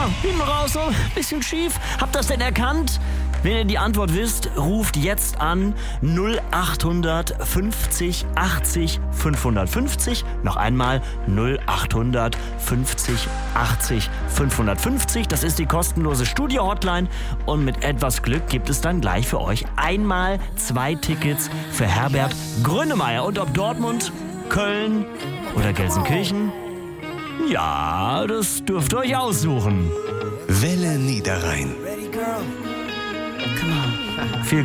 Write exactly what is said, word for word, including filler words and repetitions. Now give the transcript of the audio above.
hinten raus so ein bisschen schief. Habt ihr das denn erkannt? Wenn ihr die Antwort wisst, ruft jetzt an null acht fünfzig achtzig fünfhundertfünfzig. Noch einmal null acht fünfzig achtzig fünfhundertfünfzig. Das ist die kostenlose Studio-Hotline. Und mit etwas Glück gibt es dann gleich für euch einmal zwei Tickets für Herbert Grönemeyer. Und ob Dortmund, Köln oder Gelsenkirchen? Ja, das dürft ihr euch aussuchen. Welle Niederrhein. Viel